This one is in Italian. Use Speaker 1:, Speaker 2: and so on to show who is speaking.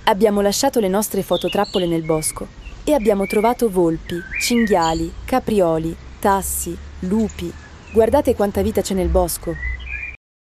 Speaker 1: Abbiamo lasciato le nostre fototrappole nel bosco e abbiamo trovato volpi, cinghiali, caprioli, tassi, lupi. Guardate quanta vita c'è nel bosco.